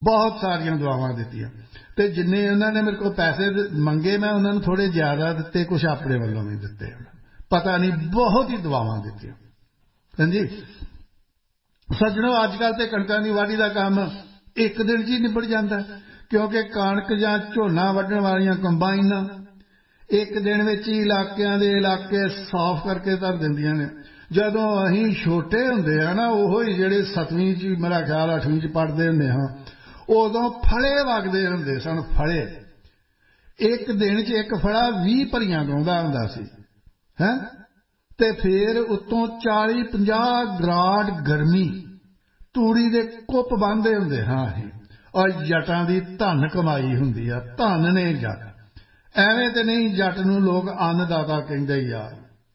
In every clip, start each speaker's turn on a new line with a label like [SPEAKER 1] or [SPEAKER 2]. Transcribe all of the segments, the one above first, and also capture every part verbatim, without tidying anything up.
[SPEAKER 1] बहुत सारिया दुआवां दित्तियां ते जिन्ने उन्होंने मेरे को पैसे मंगे मैं उन्होंने थोड़े ज्यादा दिते, कुछ अपने वालों भी दिते, पता नहीं बहुत ही दुआवां दित्तियां। हाँ जी सज्जणों, अजकल तो कणकां दी वाढी दा काम एक दिन च ही निबड़ जाता है, क्योंकि कणक जां झोना वड्ढण वालियां कंबाइनां एक दिन विच ही इलाकियां दे इलाके साफ करके धर दिंदियां ने। जदों असीं छोटे हुंदे आ ना, ओहो ही जिहड़े सतवीं च मेरा ख्याल अठवीं च पढ़दे हुंदे हां, उदों फड़े वगदे हुंदे सन। फड़े एक दिन च एक फड़ा बीह भरियां गाउंदा हुंदा सी है, ते फिर उत्तों चाली पंजाह ग्राड गर्मी तूड़ी दे कुप बंधे हुंदे हां असीं। और जटां दी धन कमाई हुंदी आ, धन ने जट, एवें ते नहीं जट नूं लोग अन्नदाता कहिंदे यार।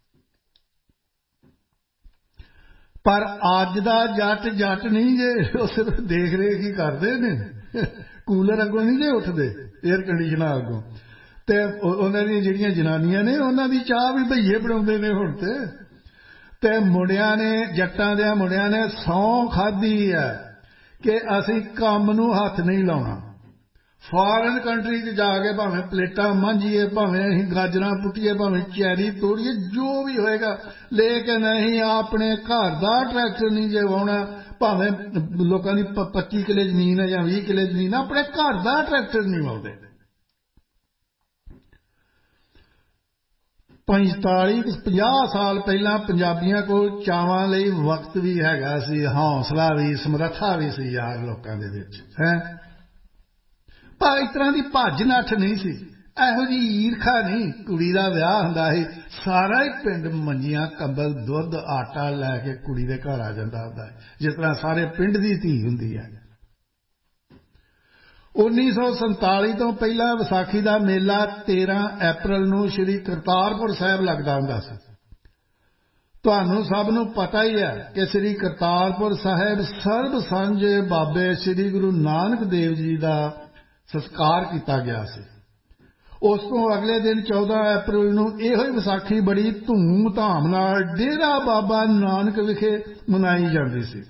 [SPEAKER 1] पर अज दा जट जट नहीं जे, वो सिर्फ देख रेख ही करदे ने, कूलर अगों नहीं जे उठदे, एयर कंडीशनर अगों। ते उन्हां दी जिहड़ियां जनानियां ने उन्हां दी चाह भी भईए बनाउंदे ने हुण ते। ते मुंडियां ने, जट्टां दे मुंडियां ने सौं खाधी है कि असीं काम नूं हत्थ नहीं लाउणा। फॉरन कंट्री च जाके भावें प्लेटां मांझीए, भावें असीं गाजरां पुट्टीए, भावें चैरी तोड़िए, जो भी होएगा, लेकिन असीं अपने घर दा ट्रैक्टर नहीं जे वाउणा। भावें लोकां दी पच्ची किले जमीन है जां बीह किले जमीन, अपने घर दा ट्रैक्टर नहीं वाउंदे। पंताली पंजाह साल पहला पंजाबियां कोल चावां लई वक्त भी हैगा सी, हौसला भी, समर्था भी सी यार लोकां दे विच है। पर इस तरह की भज नठ नहीं सी, इहो जी ईरखा नहीं। कुड़ी दा विआह हुंदा सी, सारा ही पिंड मंजियां कंबल दुध आटा लैके कुड़ी दे घर आ जांदा हुंदा है, जिस तरह सारे पिंड दी धी हुंदी है। उन्नीस सौ संताली तो पहला विसाखी का मेला तेरह अप्रैल नूं श्री करतारपुर साहिब लगदा हुंदा सी। तुहानूं सब नूं पता ही है कि श्री करतारपुर साहिब सर्ब सांझे बाबे श्री गुरु नानक देव जी का संस्कार किया गया सी। उस तो अगले दिन चौदह अप्रैल नूं इहो ही विसाखी बड़ी धूम धाम नाल डेरा बाबा नानक विखे मनाई जाती सी।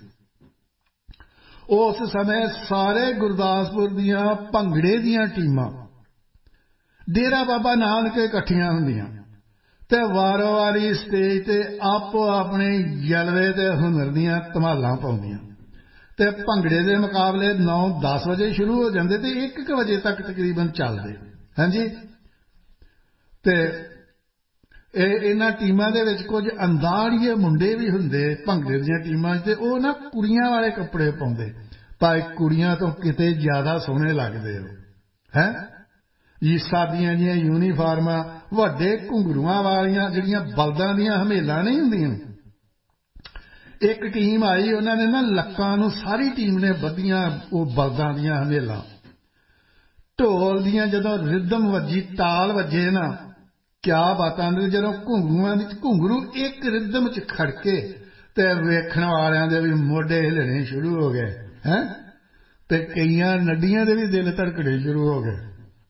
[SPEAKER 1] उस समय सारे गुरदासपुर दियां भंगड़े दियां टीमां डेरा बाबा नानक इकट्ठियां हुंदियां ते वारो वारी स्टेज ते आपो अपने जलवे ते हुनर दियां धमालां पाउंदियां ते भंगड़े दे मुकाबले नौ दस बजे शुरू हो जाते ते एक एक बजे तक तकरीबन चलते। हाँ जी ते इन्हां टीमां दे विच कुछ अंदाड़िए मुंडे भी हुंदे भंगड़े दियां टीमां ते ओह ना कुड़ियां वाले कपड़े पाउंदे, पर कुड़ियां तो किते ज्यादा सोहणे लगदे हो है जी। सादियां जिहियां यूनीफार्मां, वड्डे घुंघरूआं वालियां जिहड़ियां बलदां दियां हमेलां नहीं हुंदियां। एक टीम आई, उन्होंने ना लक्कां नूं सारी टीम ने बधियां वो बलदां दियां हमेलां। ढोल दियां जदों रिदम वजी, ताल वजे ना, क्या बातां ने। जदों घुंघरूआं दी घुंघरू एक रिदम च खड़के ते वेखण वालियां दे भी मोढे हिलणे शुरू हो गए हैं ते कईयां नड्डियां दे भी दिल धड़कणे शुरू हो गए।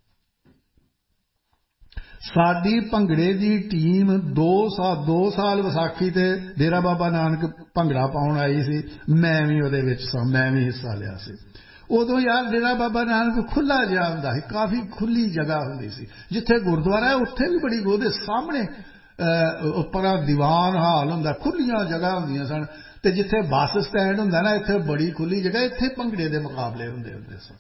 [SPEAKER 1] साडी भंगड़े दी टीम दो साल दो साल विसाखी ते डेरा बाबा नानक भंगड़ा पाउण आई सी। मैं भी उहदे विच सां, मैं भी हिस्सा लिया सी। उदों यार डेरा बाबा नानक खुला जिहा हुंदा सी, काफ़ी खुली जगह हुंदी सी। जिथे गुरुद्वारा है उत्थे भी बड़ी, उहदे सामने उपरा दीवान हाल हुंदा, खुलियां जगह हुंदियां सन। ते जिथे बस स्टैंड हुंदा ना, इत्थे बड़ी खुली जगह, इत्थे भंगड़े दे मुकाबले हुंदे हुंदे सन।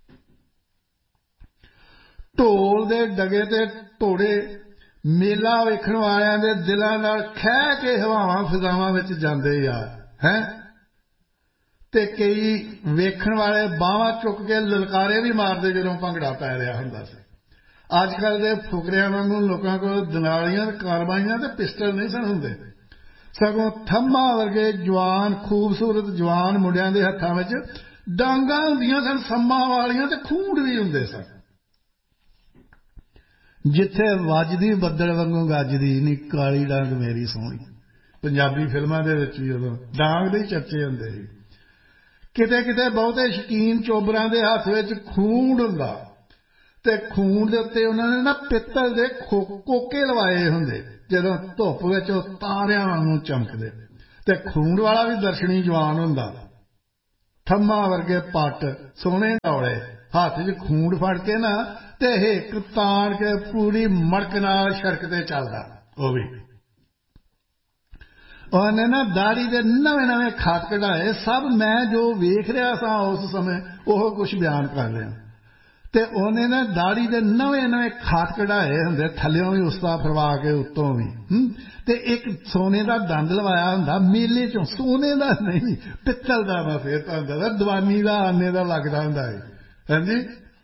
[SPEAKER 1] ढोल दे डगे ते ढोड़े मेला वेखण वालियां दे दिलां नाल खह के हवावां फिजावां विच जांदे यार हैं। ते कई वेखण वाले बाहां चुक के ललकारे भी मारदे जदों भंगड़ा पै रिहा हुंदा सी। अजकल दे फुकरियां वांगू लोकां कोल दनालियां कारबाइयां ते पिस्टल नहीं सन हुंदे, सगों थम्मा वर्गे जवान खूबसूरत जवान मुंडियां दे हत्थां विच डांगां हुंदियां सन, सम्मां वालियां ते खूंड भी हुंदे सन। जिथे वजदी बद्दल वांगू गजदी नी काली डांग मेरी सोहणी, पंजाबी फिल्मां दे विच भी उदों डांग दे चर्चे हुंदे सी। किते किते बहुते शकीन चोबरां दे हत्थ विच खूंड हुंदा ते खूंड दे उत्ते उन्हां ने ना पित्तल दे कोके लवाए हुंदे, जदों धुप्प विच तारियां वांगू चमकदे। ते खूंड वाला भी दर्शनी जवान हुंदा। ठम्मा वर्गे पट सोने दौड़े हाथ च खूंड फड़ के ना ते हिक ताण के पूरी मड़क नाल सड़क ते चलदा वो भी ਉਹਨੇ ना दाढ़ी दे नवे नवे खत कढ़ाए सब मैं जो वेख रहा सा उस समय वो कुछ बयान कर रहा ते ਉਹਨੇ ना दाढ़ी दे नवे नवे खत कढ़ाए हुंदे थल्लियों भी उसदा फरवा के उत्तों भी ते एक सोने दा दंद लवाया हुंदा मेले चों सोने दा नहीं पित्तल दा मैं फिर तुहानूं दस्सां दवानी दा आने दा लगदा हुंदा है हां जी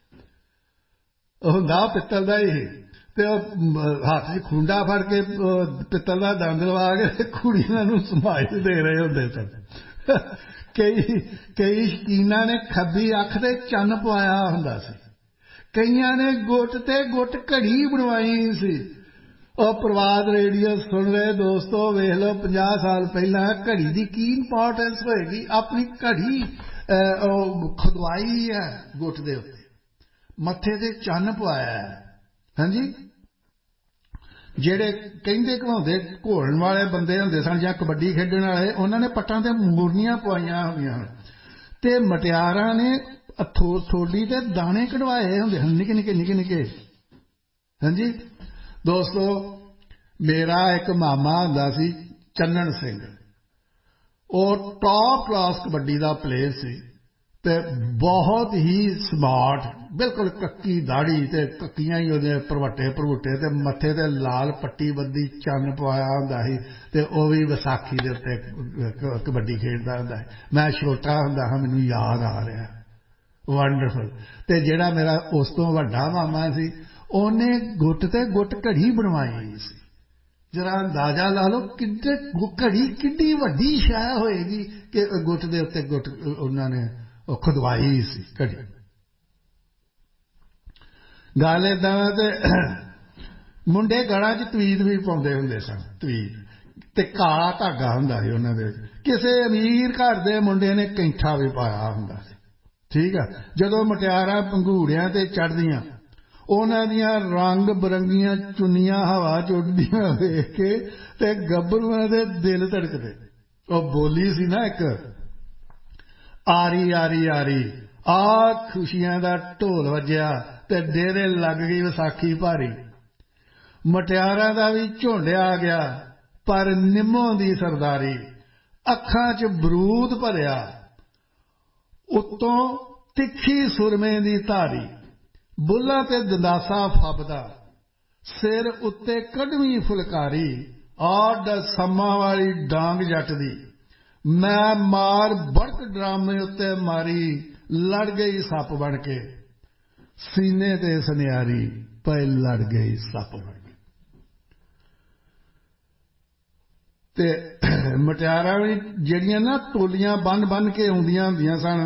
[SPEAKER 1] हुंदा पित्तल दा ही ते हाथ च खुंडा फड़ के पित्तल दा दंद लवा के कुड़ियां नूं समाइल दे रहे हुंदे सन कई कई शकीनां ने खब्बी अख ते चन्न पवाया हुंदा सी कईयां ने गुट ते गुट घड़ी बनवाई सी और प्रवाद रेडियो सुन रहे दोस्तों वेख लो पचास साल पहला घड़ी दी की इंपॉर्टेंस होएगी अपनी घड़ी खुदवाई है गुट दे उत्ते मत्थे ते चन्न पवाया है हाँ जी ਜਿਹੜੇ ਕਹਿੰਦੇ ਘਵਾਉਂਦੇ ਘੋਲਣ ਵਾਲੇ ਬੰਦੇ ਹੁੰਦੇ ਸਨ ਜਾਂ ਕਬੱਡੀ ਖੇਡਣ ਵਾਲੇ ਉਹਨਾਂ ਨੇ ਪੱਟਾਂ ਤੇ ਮੂਰਨੀਆਂ ਪਵਾਈਆਂ ਹੁੰਦੀਆਂ ਹਨ ਤੇ ਮਟਿਆਰਾਂ ਨੇ ਥੋੜੀ ਤੇ ਦਾਣੇ ਕਢਵਾਏ ਹੁੰਦੇ ਹਨ ਨਿੱਕੇ ਨਿੱਕੇ ਨਿੱਕੇ ਨਿੱਕੇ ਹਾਂਜੀ ਦੋਸਤੋ ਮੇਰਾ ਇੱਕ ਮਾਮਾ ਹੁੰਦਾ ਸੀ ਚੰਨਣ ਸਿੰਘ ਉਹ ਟੌਪ ਕਲਾਸ ਕਬੱਡੀ ਦਾ ਪਲੇਅਰ ਸੀ ਤੇ ਬਹੁਤ ਹੀ ਸਮਾਰਟ ਬਿਲਕੁਲ ਕੱਕੀ ਦਾੜੀ ਤੇ ਕੱਕੀਆਂ ਹੀ ਉਹਦੇ ਪਰਵੱਟੇ ਪਰਵੁੱਟੇ ਤੇ ਮੱਥੇ ਤੇ ਲਾਲ ਪੱਟੀ ਬੱਦੀ ਚੰਨ ਪਵਾਇਆ ਹੁੰਦਾ ਸੀ ਤੇ ਉਹ ਵੀ ਵਿਸਾਖੀ ਦੇ ਉੱਤੇ ਕਬੱਡੀ ਖੇਡਦਾ ਹੁੰਦਾ ਹੈ ਮੈਂ ਛੋਟਾ ਹੁੰਦਾ ਹਾਂ ਮੈਨੂੰ ਯਾਦ ਆ ਰਿਹਾ ਵੰਡਰਫੁਲ ਤੇ ਜਿਹੜਾ ਮੇਰਾ ਉਸ ਤੋਂ ਵੱਡਾ ਮਾਮਾ ਸੀ ਉਹਨੇ ਗੁੱਟ ਤੇ ਗੁੱਟ ਘੜੀ ਬਣਵਾਈ ਸੀ जरा अंदाजा ला लो किड्डे घड़ी किड्डी वड्डी शै होएगी कि गुट दे उत्ते गुट उन्होंने खुदवाई सी घड़ी गल इदां ते मुंडे गलां च तवीत भी पाउंदे हुंदे सन तवीत ते काला धागा हुंदा सी उन्हां दे किसे अमीर घर दे मुंडे ने कैंठा भी पाया हुंदा सी ठीक है जदों मटियारां पंघूड़ियां ते चढ़दियां ਉਹਨਾਂ ਦੀਆਂ ਰੰਗ ਬਰੰਗੀਆਂ ਚੁੰਨੀਆਂ ਹਵਾ ਚ ਉੱਡਦੀਆਂ ਵੇਖ ਕੇ ਤੇ ਗੱਭਰੂਆਂ ਦੇ ਦਿਲ ਧੜਕਦੇ ਉਹ ਬੋਲੀ ਸੀ ਨਾ ਇੱਕ ਆਰੀ ਆਰੀ ਆਰੀ ਆ ਖੁਸ਼ੀਆਂ ਦਾ ਢੋਲ ਵੱਜਿਆ ਤੇ ਡੇਰੇ ਲੱਗ ਗਈ ਵਿਸਾਖੀ ਭਾਰੀ ਮਟਿਆਰਾਂ ਦਾ ਵੀ ਝੁੰਡ ਆ ਗਿਆ ਪਰ ਨਿੰਮੋਂ ਦੀ ਸਰਦਾਰੀ ਅੱਖਾਂ ਚ ਬਰੂਦ ਭਰਿਆ ਉੱਤੋਂ ਤਿੱਖੀ ਸੁਰਮੇ ਦੀ ਧਾਰੀ ਬੁੱਲਾਂ ਤੇ ਦੰਦਾਸਾ ਫੱਬਦਾ ਸਿਰ ਉੱਤੇ ਕਢਵੀਂ ਫੁਲਕਾਰੀ ਆਡ ਸੰਮਾਂ ਵਾਲੀ ਡਾਂਗ ਜੱਟ ਦੀ ਮੈਂ ਮਾਰ ਬੜਕ ਡਰਾਮੇ ਉੱਤੇ ਮਾਰੀ ਲੜ ਗਈ ਸੱਪ ਬਣ ਕੇ ਸੀਨੇ ਤੇ ਸੁਨਿਆਰੀ ਪੈ ਲੜ ਗਈ ਸੱਪ ਬਣ ਕੇ ਤੇ ਮਟਿਆਰਾਂ ਵੀ ਜਿਹੜੀਆਂ ਨਾ ਟੋਲੀਆਂ ਬੰਨ ਬੰਨ ਕੇ ਆਉਂਦੀਆਂ ਹੁੰਦੀਆਂ ਸਨ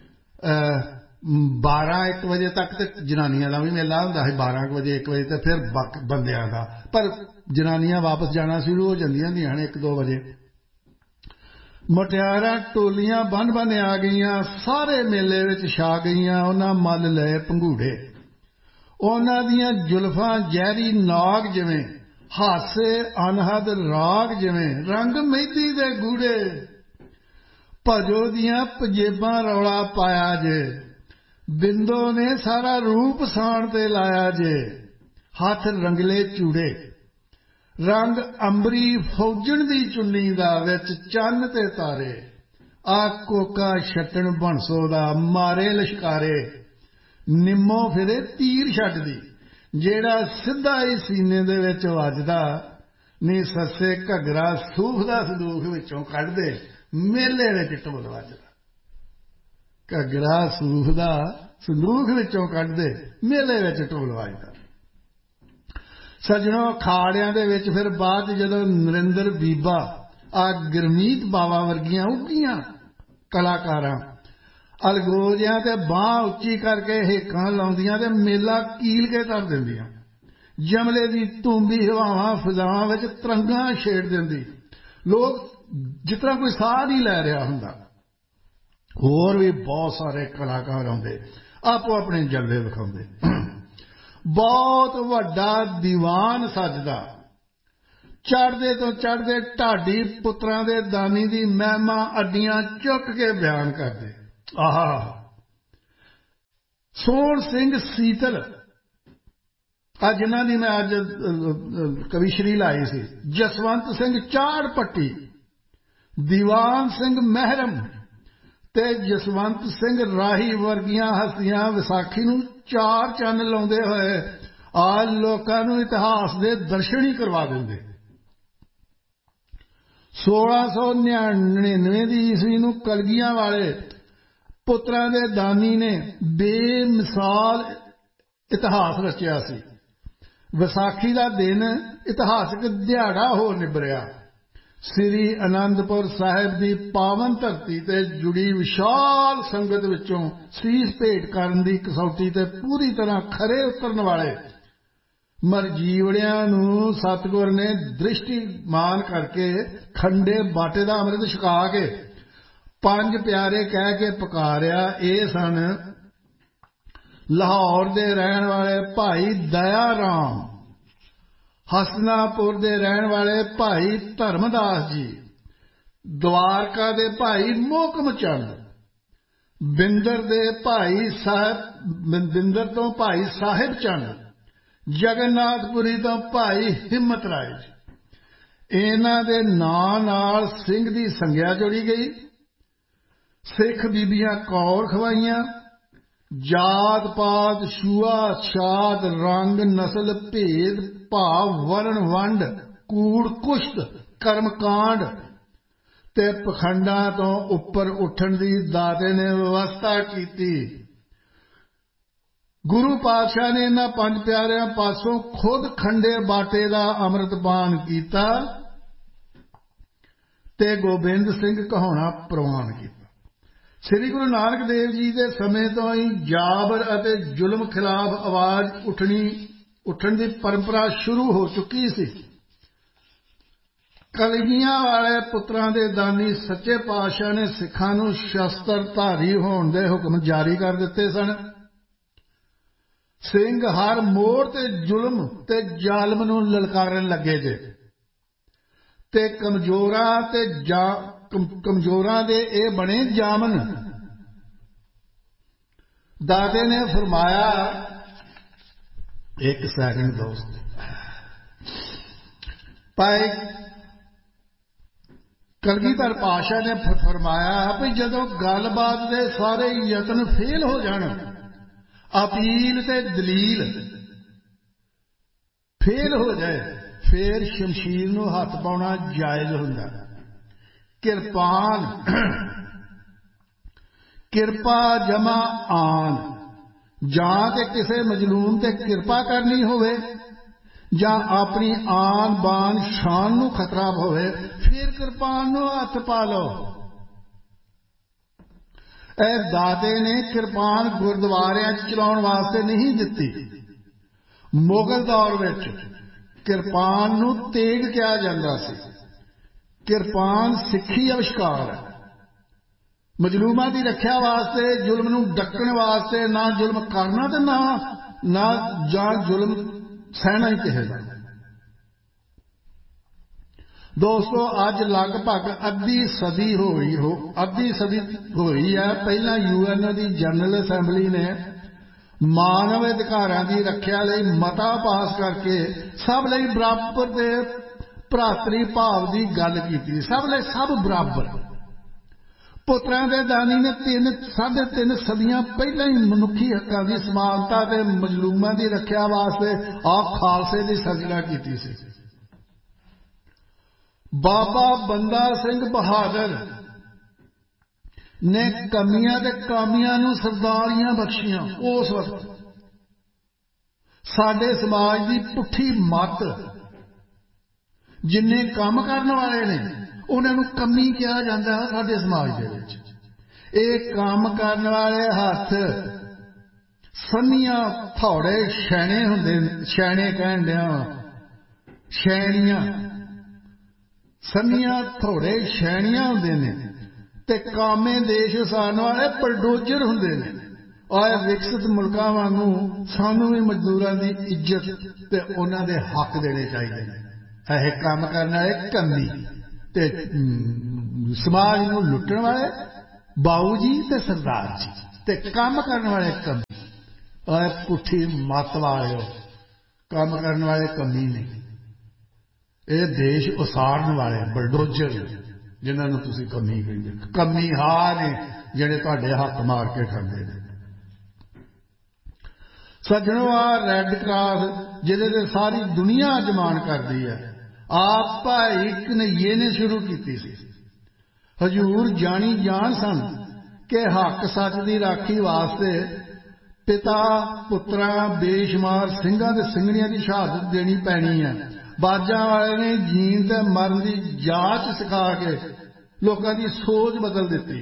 [SPEAKER 1] बारह एक बजे तक तो जनानियां का भी मेला होंदा है बारह बजे एक बजे तो फिर बंदियां का पर जनानियां वापस जाना शुरू हो जांदियां हंदियां एक दो बजे मटियारां टोलियां बन बन आ गईयां सारे मेले विच छा गईयां उन्हां मल लए पंघूड़े उन्हां दियां जुल्फां जहरी नाग जिवें हासे अनहद राग जिवें रंग मेहंदी दे गूड़े भजो दियां पंजेबां रौला पाया जे बिंदो ने सारा रूप साण ते लाया जे हाथ रंगले चूड़े रंग अंबरी फौजन दी चुन्नी दा विच चन्न ते तारे आ कोका छट्टन बनसो दा मारे लश्कारे निम्मो फिरे तीर छड्डदी जेड़ा सिद्धा ही सीने दे विच वजदा नी सस्से घगरा सूख दा संदूख विचों कढ दे मेले विच ढोल वजदा घगरा सूख दा संदूख विचों कढ दे मेले विच ढोल वजदा सजणों खाड़ियां दे विच फिर बाद जदों नरिंदर बीबा आ गुरमीत बावा वर्गियां उगियां कलाकारां अलगोजियां ते बांह उच्ची करके हेकां लाउंदियां ते मेला कील के धर दिंदियां जमले दी तूंबी हवावां फिजावां विच तरंगां छेड़ दिंदी लोग जिस तरह कोई साह नहीं लै रहा हुंदा होर भी बहुत सारे कलाकार आउंदे आपो अपने जलवे विखाउंदे बहुत वड्डा दीवान सजदा चढ़दे तो चढ़दे ढाडी पुत्रां दे दानी दी महिमा अड्डियां चुक के बयान करदे ਆਹ ਸੋਹਣ ਸਿੰਘ ਸੀਤਲ ਆ ਜਿਨ੍ਹਾਂ ਦੀ ਮੈਂ ਅੱਜ ਕਵੀਸ਼ਰੀ ਲਾਈ ਸੀ, ਜਸਵੰਤ ਸਿੰਘ ਚਾੜ ਪੱਟੀ, ਦੀਵਾਨ ਸਿੰਘ ਮਹਿਰਮ ਤੇ ਜਸਵੰਤ ਸਿੰਘ ਰਾਹੀ ਵਰਗੀਆਂ ਹਸਤੀਆਂ ਵਿਸਾਖੀ ਨੂੰ ਚਾਰ ਚੰਨ ਲਾਉਂਦੇ ਹੋਏ ਆ ਲੋਕਾਂ ਨੂੰ ਇਤਿਹਾਸ ਦੇ ਦਰਸ਼ਨ ਹੀ ਕਰਵਾ ਦਿੰਦੇ। ਸੋਲਾਂ ਸੌ ਨੜਿਨਵੇਂ ਦੀ ਈਸਵੀ ਨੂੰ ਕਲਗੀਆਂ ਵਾਲੇ ਪੁੱਤਰਾਂ ਦੇ ਦਾਨੀ ਨੇ ਬੇਮਿਸਾਲ ਇਤਿਹਾਸ ਰਚਿਆ ਸੀ। ਵਿਸਾਖੀ ਦਾ ਦਿਨ ਇਤਿਹਾਸਕ ਦਿਹਾੜਾ ਹੋ ਨਿਬਰਿਆ। ਸ੍ਰੀ ਅਨੰਦਪੁਰ ਸਾਹਿਬ ਦੀ ਪਾਵਨ ਧਰਤੀ ਤੇ ਜੁੜੀ ਵਿਸ਼ਾਲ ਸੰਗਤ ਵਿੱਚੋਂ ਸੀਸ ਭੇਟ ਕਰਨ ਦੀ ਕਸੌਟੀ ਤੇ ਪੂਰੀ ਤਰ੍ਹਾਂ ਖਰੇ ਉਤਰਨ ਵਾਲੇ ਮਰਜੀਵੜਿਆਂ ਨੂੰ ਸਤਿਗੁਰ ਨੇ ਦ੍ਰਿਸ਼ਟੀਮਾਨ ਕਰਕੇ ਖੰਡੇ ਬਾਟੇ ਦਾ ਅੰਮ੍ਰਿਤ ਛਕਾ ਕੇ ਪੰਜ ਪਿਆਰੇ ਕਹਿ ਕੇ ਪੁਕਾਰਿਆ। ਇਹ ਸਨ ਲਾਹੌਰ ਦੇ ਰਹਿਣ ਵਾਲੇ ਭਾਈ ਦਇਆ ਰਾਮ, ਹਸਨਾਪੁਰ ਦੇ ਰਹਿਣ ਵਾਲੇ ਭਾਈ ਧਰਮਦਾਸ ਜੀ, ਦਵਾਰਕਾ ਦੇ ਭਾਈ ਮੋਹਕਮ ਚੰਦ, ਬਿੰਦਰ ਦੇ ਭਾਈ ਸਾਹਿਬ ਬਿੰਦਰ ਤੋਂ ਭਾਈ ਸਾਹਿਬ ਚੰਦ, ਜਗਨਨਾਥਪੁਰੀ ਤੋਂ ਭਾਈ ਹਿੰਮਤ ਰਾਏ ਜੀ। ਇਹਨਾਂ ਦੇ ਨਾਂ ਨਾਲ ਸਿੰਘ ਦੀ ਸੰਗਿਆ ਜੋੜੀ ਗਈ। ਸਿੱਖ ਬੀਬੀਆਂ ਕੌਰ ਖਵਾਈਆਂ। ਜਾਤ ਪਾਤ ਛੂਆ ਛਾਤ ਰੰਗ ਨਸਲ ਭੇਦ ਭਾਵ ਵਰਣ ਵੰਡ ਕੂੜ ਕੁਸ਼ਤ ਕਰਮਕਾਂਡ ਤੇ ਪਖੰਡਾਂ ਤੋਂ ਉੱਪਰ ਉੱਠਣ ਦੀ ਦਾਤੇ ਨੇ ਵਿਵਸਥਾ ਕੀਤੀ। ਗੁਰੂ ਪਾਤਸ਼ਾਹ ਨੇ ਇਹਨਾਂ ਪੰਜ ਪਿਆਰਿਆਂ ਪਾਸੋਂ ਖੁਦ ਖੰਡੇ ਬਾਟੇ ਦਾ ਅੰਮ੍ਰਿਤਪਾਨ ਕੀਤਾ ਤੇ ਗੋਬਿੰਦ ਸਿੰਘ ਕਹਾਉਣਾ ਪ੍ਰਵਾਨ ਕੀਤਾ। ਸ੍ਰੀ ਗੁਰੂ ਨਾਨਕ ਦੇਵ ਜੀ ਦੇ ਸਮੇਂ ਤੋਂ ਹੀ ਜਾਬਰ ਅਤੇ ਜ਼ੁਲਮ ਖਿਲਾਫ ਆਵਾਜ਼ ਉੱਠਣੀ ਉੱਠਣ ਦੀ ਪਰੰਪਰਾ ਸ਼ੁਰੂ ਹੋ ਚੁੱਕੀ ਸੀ। ਕਲਗੀਆਂ ਵਾਲੇ ਪੁੱਤਰਾਂ ਦੇ ਦਾਨੀ ਸੱਚੇ ਪਾਤਸ਼ਾਹ ਨੇ ਸਿੱਖਾਂ ਨੂੰ ਸ਼ਸਤਰਧਾਰੀ ਹੋਣ ਦੇ ਹੁਕਮ ਜਾਰੀ ਕਰ ਦਿੱਤੇ ਸਨ। ਸਿੰਘ ਹਰ ਮੋੜ ਤੇ ਜ਼ੁਲਮ ਤੇ ਜ਼ਾਲਮ ਨੂੰ ਲਲਕਾਰਨ ਲੱਗੇ ਜੇ ਤੇ ਕਮਜ਼ੋਰਾਂ ਤੇ ਕਮਜ਼ੋਰਾਂ ਦੇ ਇਹ ਬਣੇ ਜਾਮਨ। ਦਾਦੇ ਨੇ ਫਰਮਾਇਆ, ਇੱਕ ਸੈਕਿੰਡ ਦੋਸਤ, ਭਾਈ ਕਲਗੀਧਰ ਪਾਤਸ਼ਾਹ ਨੇ ਫਰਮਾਇਆ ਵੀ ਜਦੋਂ ਗੱਲਬਾਤ ਦੇ ਸਾਰੇ ਯਤਨ ਫੇਲ ਹੋ ਜਾਣ, ਅਪੀਲ ਤੇ ਦਲੀਲ ਫੇਲ ਹੋ ਜਾਏ, ਫੇਰ ਸ਼ਮਸ਼ੀਰ ਨੂੰ ਹੱਥ ਪਾਉਣਾ ਜਾਇਜ਼ ਹੁੰਦਾ। ਕਿਰਪਾਨ ਕਿਰਪਾ ਜਮਾ ਆਨ, ਜਾਂ ਤੇ ਕਿਸੇ ਮਜਲੂਮ ਤੇ ਕਿਰਪਾ ਕਰਨੀ ਹੋਵੇ ਜਾਂ ਆਪਣੀ ਆਨ ਬਾਨ ਸ਼ਾਨ ਨੂੰ ਖਤਰਾ ਹੋਵੇ, ਫਿਰ ਕਿਰਪਾਨ ਨੂੰ ਹੱਥ ਪਾ ਲਓ। ਇਹ ਦਾਤੇ ਨੇ ਕਿਰਪਾਨ ਗੁਰਦੁਆਰਿਆਂ 'ਚ ਚਲਾਉਣ ਵਾਸਤੇ ਨਹੀਂ ਦਿੱਤੀ। ਮੁਗਲ ਦੌਰ ਵਿੱਚ ਕਿਰਪਾਨ ਨੂੰ ਤੇਗ ਕਿਹਾ ਜਾਂਦਾ ਸੀ। ਕਿਰਪਾਨ ਸਿੱਖੀ ਅਵਿਸ਼ਕਾਰ ਹੈ। ਮਜਲੂਮਾਂ ਦੀ ਰੱਖਿਆ ਵਾਸਤੇ, ਜ਼ੁਲਮ ਨੂੰ ਡੱਕਣ ਵਾਸਤੇ, ਨਾ ਜ਼ੁਲਮ ਕਰਨਾ ਤੇ ਨਾ ਨਾ ਜਾਂ ਜ਼ੁਲਮ ਸਹਿਣਾ ਹੀ ਕਿਸੇ ਦਾ। ਦੋਸਤੋ, ਅੱਜ ਲਗਭਗ ਅੱਧੀ ਸਦੀ ਹੋਈ ਹੋ ਅੱਧੀ ਸਦੀ ਹੋਈ ਹੈ ਪਹਿਲਾਂ ਯੂ ਐਨ ਓ ਦੀ ਜਨਰਲ ਅਸੈਂਬਲੀ ਨੇ ਮਾਨਵ ਅਧਿਕਾਰਾਂ ਦੀ ਰੱਖਿਆ ਲਈ ਮਤਾ ਪਾਸ ਕਰਕੇ ਸਭ ਲਈ ਬਰਾਬਰ ਦੇ ਭਰਾਤਰੀ ਭਾਵ ਦੀ ਗੱਲ ਕੀਤੀ। ਸਭ ਲਈ ਸਭ ਬਰਾਬਰ। ਪੁੱਤਰਾਂ ਦੇ ਦਾਨੀ ਨੇ ਤਿੰਨ ਸਾਢੇ ਤਿੰਨ ਸਦੀਆਂ ਪਹਿਲਾਂ ਹੀ ਮਨੁੱਖੀ ਹੱਕਾਂ ਦੀ ਸਮਾਨਤਾ ਤੇ ਮਜਲੂਮਾਂ ਦੀ ਰੱਖਿਆ ਵਾਸਤੇ ਆਪ ਖਾਲਸੇ ਦੀ ਸਿਰਜਣਾ ਕੀਤੀ ਸੀ। ਬਾਬਾ ਬੰਦਾ ਸਿੰਘ ਬਹਾਦਰ ਨੇ ਕਮੀਆਂ ਤੇ ਕਾਮੀਆਂ ਨੂੰ ਸਰਦਾਰੀਆਂ ਬਖਸ਼ੀਆਂ। ਉਸ ਵਕਤ ਸਾਡੇ ਸਮਾਜ ਦੀ ਪੁੱਠੀ ਮੱਤ, ਜਿੰਨੇ ਕੰਮ ਕਰਨ ਵਾਲੇ ਨੇ ਉਹਨਾਂ ਨੂੰ ਕਮੀ ਕਿਹਾ ਜਾਂਦਾ ਹੈ ਸਾਡੇ ਸਮਾਜ ਦੇ ਵਿੱਚ। ਇਹ ਕੰਮ ਕਰਨ ਵਾਲੇ ਹੱਥ ਸੰਨੀਆਂ ਥੋੜੇ ਛੈਣੇ ਹੁੰਦੇ, ਛੈਣੇ ਕਹਿਣ ਡਿਆ ਛੈਣੀਆਂ, ਸੰਨੀਆਂ ਥੋੜੇ ਛੈਣੀਆਂ ਹੁੰਦੇ ਨੇ ਤੇ ਕਾਮੇ ਦੇਸ਼ ਵਸਾਉਣ ਵਾਲੇ ਬਲਡੋਜ਼ਰ ਹੁੰਦੇ ਨੇ। ਔਰ ਵਿਕਸਿਤ ਮੁਲਕਾਂ ਵਾਂਗੂ ਸਾਨੂੰ ਵੀ ਮਜ਼ਦੂਰਾਂ ਦੀ ਇੱਜ਼ਤ ਤੇ ਉਹਨਾਂ ਦੇ ਹੱਕ ਦੇਣੇ ਚਾਹੀਦੇ ਨੇ। ਇਹ ਕੰਮ ਕਰਨ ਵਾਲੇ ਕੰਮੀ ਤੇ ਸਮਾਜ ਨੂੰ ਲੁੱਟਣ ਵਾਲੇ ਬਾਊ ਜੀ ਤੇ ਸਰਦਾਰ ਜੀ ਤੇ ਕੰਮ ਕਰਨ ਵਾਲੇ ਕਮੀ। ਓਏ ਪੁੱਠੀ ਮੱਤ ਵਾਲਿਓ, ਕੰਮ ਕਰਨ ਵਾਲੇ ਕਮੀ ਨਹੀਂ, ਇਹ ਦੇਸ਼ ਉਸਾਰਨ ਵਾਲੇ ਬਲਡੋਜ਼ਰ ਜਿਨ੍ਹਾਂ ਨੂੰ ਤੁਸੀਂ ਕਮੀ ਕਹਿੰਦੇ। ਕਮੀ ਹਾਂ ਨੇ ਜਿਹੜੇ ਤੁਹਾਡੇ ਹੱਥ ਮਾਰ ਕੇ ਖਾਂਦੇ ਨੇ। ਸੱਜਣੋ, ਆ ਰੈੱਡ ਕਰਾਸ ਜਿਹਦੇ ਤੇ ਸਾਰੀ ਦੁਨੀਆ ਅਜਮਾਨ ਕਰਦੀ ਹੈ, ਆਪ ਭਾਈ ਕਨ੍ਹਈਏ ਨੇ ਸ਼ੁਰੂ ਕੀਤੀ ਸੀ। ਹਜ਼ੂਰ ਜਾਣੀ ਜਾਣ ਸਨ ਕਿ ਹੱਕ ਸੱਚ ਦੀ ਰਾਖੀ ਵਾਸਤੇ ਪਿਤਾ ਪੁੱਤਰਾਂ ਬੇਸ਼ੁਮਾਰ ਸਿੰਘਾਂ ਤੇ ਸਿੰਘਣੀਆਂ ਦੀ ਸ਼ਹਾਦਤ ਦੇਣੀ ਪੈਣੀ ਹੈ। ਬਾਜਾਂ ਵਾਲੇ ਨੇ ਜੀਣ ਤੇ ਮਰਨ ਦੀ ਜਾਚ ਸਿਖਾ ਕੇ ਲੋਕਾਂ ਦੀ ਸੋਚ ਬਦਲ ਦਿੱਤੀ।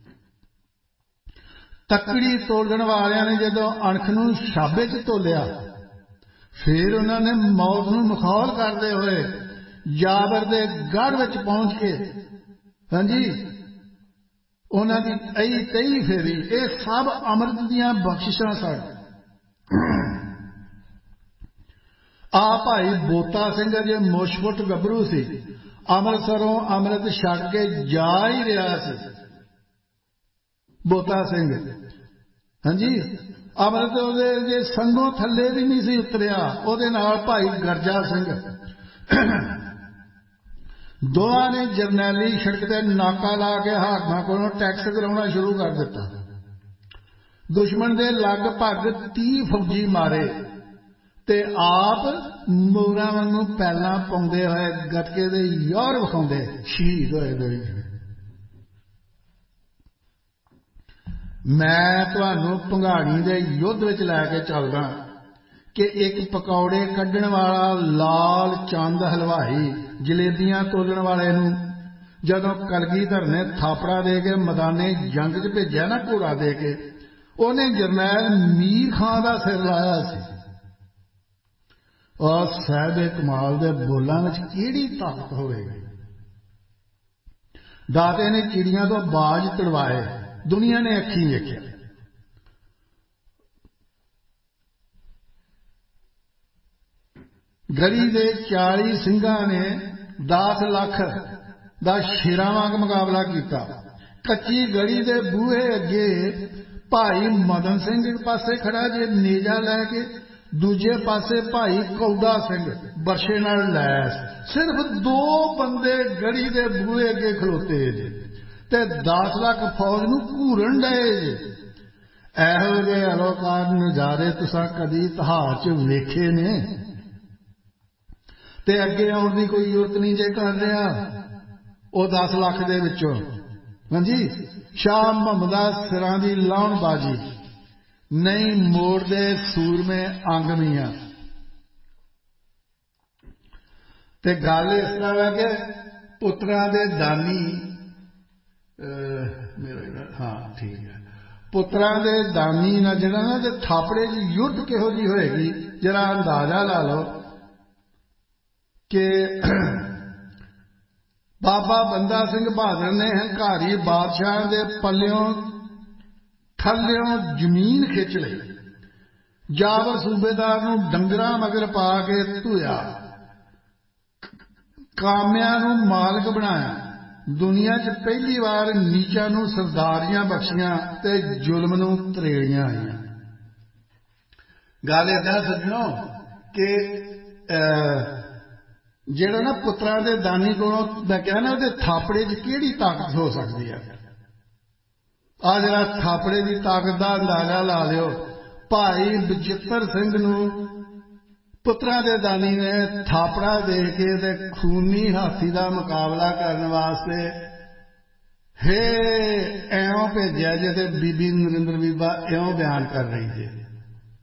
[SPEAKER 1] ਤੱਕੜੀ ਤੋਲਣ ਵਾਲਿਆਂ ਨੇ ਜਦੋਂ ਅਣਖ ਨੂੰ ਛਾਬੇ 'ਚ ਤੋਲਿਆ, ਫਿਰ ਉਹਨਾਂ ਨੇ ਮੌਤ ਨੂੰ ਮਖੌਲ ਕਰਦੇ ਹੋਏ ਜਾਬਰ ਦੇ ਗੜ੍ਹ ਵਿੱਚ ਪਹੁੰਚ ਕੇ ਹਾਂਜੀ ਉਹਨਾਂ ਦੀ ਅਈ ਤਈ ਫੇਰੀ। ਇਹ ਸਭ ਅੰਮ੍ਰਿਤ ਦੀਆਂ ਬਖਸ਼ਿਸ਼ਾਂ ਸਨ। ਆ ਭਾਈ ਬੋਤਾ ਸਿੰਘ ਅਜੇ ਮੁਸ਼ਫੁੱਟ ਗੱਭਰੂ ਸੀ, ਅੰਮ੍ਰਿਤਸਰੋਂ ਅੰਮ੍ਰਿਤ ਛਕ ਕੇ ਜਾ ਹੀ ਰਿਹਾ ਸੀ। ਬੋਤਾ ਸਿੰਘ ਹਾਂਜੀ ਅੰਮ੍ਰਿਤ ਉਹਦੇ ਜੇ ਸੰਗੋਂ ਥੱਲੇ ਵੀ ਨਹੀਂ ਸੀ ਉਤਰਿਆ। ਉਹਦੇ ਨਾਲ ਭਾਈ ਗਰਜਾ ਸਿੰਘ, ਦੋਵਾਂ ਨੇ ਜਰਨੈਲੀ ਸੜਕ ਤੇ ਨਾਕਾ ਲਾ ਕੇ ਹਾਕਮਾਂ ਕੋਲੋਂ ਟੈਕਸ ਕਰਾਉਣਾ ਸ਼ੁਰੂ ਕਰ ਦਿੱਤਾ। ਦੁਸ਼ਮਣ ਦੇ ਲਗਭਗ ਤੀਹ ਫੌਜੀ ਮਾਰੇ ਤੇ ਆਪ ਮੋਰਾਂ ਵਾਂਗੂ ਪੈਲਾਂ ਪਾਉਂਦੇ ਹੋਏ ਗੱਤਕੇ ਦੇ ਯੋਰ ਵਿਖਾਉਂਦੇ ਸ਼ਹੀਦ ਹੋਏ ਦੋਈ। ਮੈਂ ਤੁਹਾਨੂੰ ਭੰਗਾਣੀ ਦੇ ਯੁੱਧ ਵਿੱਚ ਲੈ ਕੇ ਚੱਲਦਾ ਕਿ ਇੱਕ ਪਕੌੜੇ ਕੱਢਣ ਵਾਲਾ ਲਾਲ ਚੰਦ ਹਲਵਾਈ ਜਲੇਬੀਆਂ ਤੋਲਣ ਵਾਲੇ ਨੂੰ ਜਦੋਂ ਕਲਗੀਧਰ ਨੇ ਥਾਪੜਾ ਦੇ ਕੇ ਮੈਦਾਨੇ ਜੰਗ 'ਚ ਭੇਜਿਆ ਨਾ, ਘੋੜਾ ਦੇ ਕੇ, ਉਹਨੇ ਜਰਨੈਲ ਮੀਰ ਖਾਂ ਦਾ ਸਿਰ ਲਾਇਆ ਸੀ। ਔਰ ਸਾਹਿਬ ਕਮਾਲ ਦੇ ਬੋਲਾਂ ਵਿੱਚ ਕਿਹੜੀ ਤਾਕਤ ਹੋਵੇਗੀ। ਦਾਤੇ ਨੇ ਚਿੜੀਆਂ ਤੋਂ ਬਾਜ ਤੜਵਾਏ, ਦੁਨੀਆ ਨੇ ਅੱਖੀਂ ਵੇਖਿਆ। ਗੜੀ ਦੇ ਚਾਲੀ ਸਿੰਘਾਂ ਨੇ ਦਸ ਲੱਖ ਦਾ ਸ਼ੇਰਾਂ ਵਾਂਗ ਮੁਕਾਬਲਾ ਕੀਤਾ। ਕੱਚੀ ਗੜੀ ਦੇ ਬੂਹੇ ਅੱਗੇ ਭਾਈ ਮਦਨ ਸਿੰਘ ਇੱਕ ਪਾਸੇ ਖੜਾ ਜੇ ਨੇਜਾ ਲੈ ਕੇ, ਦੂਜੇ ਪਾਸੇ ਭਾਈ ਕੌਡਾ ਸਿੰਘ ਬਰਸ਼ੇ ਨਾਲ ਲੈਸ। ਸਿਰਫ ਦੋ ਬੰਦੇ ਗੜੀ ਦੇ ਬੂਹੇ ਅੱਗੇ ਖਲੋਤੇ ਜੇ ਤੇ ਦਸ ਲੱਖ ਫੌਜ ਨੂੰ ਘੂਰਨ ਡਏ ਜੇ। ਇਹੋ ਜਿਹੇ ਅਲੋਕਾਰ ਨਜ਼ਾਰੇ ਤੁਸੀਂ ਕਦੀ ਇਤਿਹਾਸ 'ਚ ਵੇਖੇ ਨੇ? ਤੇ ਅੱਗੇ ਆਉਣ ਦੀ ਕੋਈ ਜ਼ਰੂਰਤ ਨਹੀਂ ਜੇ ਕਰ ਰਿਹਾ ਉਹ ਦਸ ਲੱਖ ਦੇ ਵਿੱਚੋਂ। ਹਾਂਜੀ, ਸ਼ਾਹ ਮੁਹੰਮਦਾ ਸਿਰਾਂ ਦੀ ਲਾਉਣ ਬਾਜੀ ਨਹੀਂ ਮੋੜਦੇ ਸੂਰਮੇ ਅੰਗ ਮੀਆਂ। ਤੇ ਗੱਲ ਇਸ ਤਰ੍ਹਾਂ ਹੈ ਕਿ ਪੁੱਤਰਾਂ ਦੇ ਦਾਨੀ ਮੇਰਾ ਹਾਂ ਠੀਕ ਹੈ ਪੁੱਤਰਾਂ ਦੇ ਦਾਨੀ ਨਾਲ ਜਿਹੜਾ ਨਾ ਤੇ ਥਾਪੜੇ ਦੀ ਯੁੱਧ ਕਿਹੋ ਜਿਹੀ ਹੋਏਗੀ ਜਰਾ ਅੰਦਾਜ਼ਾ ਲਾ ਲਓ ਕਿ ਬਾਬਾ ਬੰਦਾ ਸਿੰਘ ਬਹਾਦਰ ਨੇ ਹੰਕਾਰੀ ਬਾਦਸ਼ਾਹ ਦੇ ਪੱਲਿਓਂ ਥੱਲਿਓਂ ਜ਼ਮੀਨ ਖਿੱਚ ਲਈ। ਜਾਬਰ ਸੂਬੇਦਾਰ ਨੂੰ ਡੰਗਰਾਂ ਮਗਰ ਪਾ ਕੇ ਧੋਇਆ, ਕਾਮਿਆਂ ਨੂੰ ਮਾਲਕ ਬਣਾਇਆ। ਦੁਨੀਆ 'ਚ ਪਹਿਲੀ ਵਾਰ ਨੀਚਾਂ ਨੂੰ ਸਰਦਾਰੀਆਂ ਬਖਸ਼ੀਆਂ ਤੇ ਜ਼ੁਲਮ ਨੂੰ ਤਰੇੜੀਆਂ ਆਈਆਂ। ਗੱਲ ਏਦਾਂ ਸੱਜਣੋ ਕਿ ਜਿਹੜਾ ਨਾ ਪੁੱਤਰਾਂ ਦੇ ਦਾਨੀ ਕੋਲੋਂ ਮੈਂ ਕਿਹਾ ਨਾ ਉਹਦੇ ਥਾਪੜੇ 'ਚ ਕਿਹੜੀ ਤਾਕਤ ਹੋ ਸਕਦੀ ਹੈ। ਆ ਜਿਹੜਾ ਥਾਪੜੇ ਦੀ ਤਾਕਤ ਦਾ ਅੰਦਾਜ਼ਾ ਲਾ ਲਿਓ। ਭਾਈ ਬਚਿੱਤਰ ਸਿੰਘ ਨੂੰ ਪੁੱਤਰਾਂ ਦੇ ਦਾਨੀ ਨੇ ਥਾਪੜਾ ਦੇ ਕੇ ਤੇ ਖੂਨੀ ਹਾਥੀ ਦਾ ਮੁਕਾਬਲਾ ਕਰਨ ਵਾਸਤੇ ਹੇ ਇਉਂ ਭੇਜਿਆ ਜੇ ਤੇ ਬੀਬੀ ਨਰਿੰਦਰ ਬੀਬਾ ਇਉਂ ਬਿਆਨ ਕਰ ਰਹੀ ਜੇ।